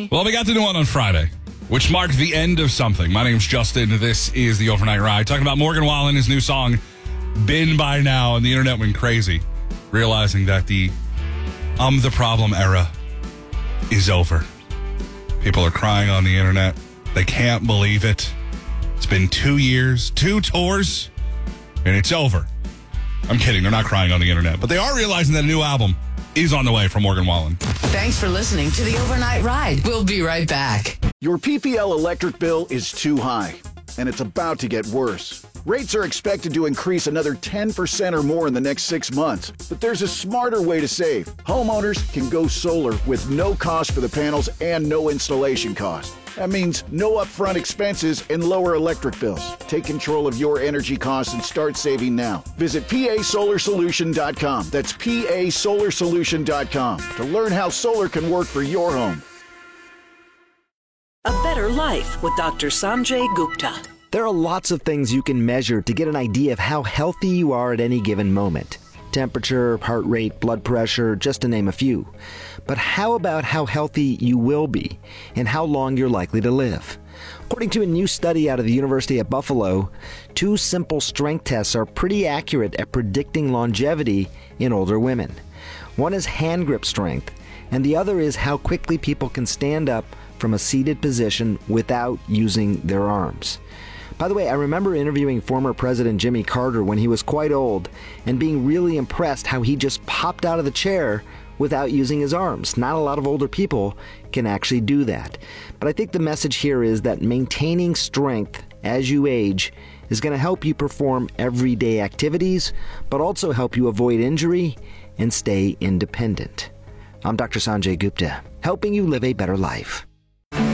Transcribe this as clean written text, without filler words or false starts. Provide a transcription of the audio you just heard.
me. Well, we got the new one on Friday, which marked the end of something. My name's Justin. This is the Overnight Ride. Talking about Morgan Wallen, his new song, Been By Now, and the internet went crazy, realizing that the the problem era is over. People are crying on the internet. They can't believe it. It's been 2 years, 2 tours, and it's over. I'm kidding. They're not crying on the internet, but they are realizing that a new album is on the way from Morgan Wallen. Thanks for listening to the Overnight Ride. We'll be right back. Your PPL electric bill is too high, and it's about to get worse. Rates are expected to increase another 10% or more in the next 6 months. But there's a smarter way to save. Homeowners can go solar with no cost for the panels and no installation cost. That means no upfront expenses and lower electric bills. Take control of your energy costs and start saving now. Visit PASolarSolution.com. That's PASolarSolution.com to learn how solar can work for your home. A Better Life with Dr. Sanjay Gupta. There are lots of things you can measure to get an idea of how healthy you are at any given moment. Temperature, heart rate, blood pressure, just to name a few. But how about how healthy you will be and how long you're likely to live? According to a new study out of the University of Buffalo, 2 simple strength tests are pretty accurate at predicting longevity in older women. One is hand grip strength, and the other is how quickly people can stand up from a seated position without using their arms. By the way, I remember interviewing former President Jimmy Carter when he was quite old and being really impressed how he just popped out of the chair without using his arms. Not a lot of older people can actually do that. But I think the message here is that maintaining strength as you age is going to help you perform everyday activities, but also help you avoid injury and stay independent. I'm Dr. Sanjay Gupta, helping you live a better life.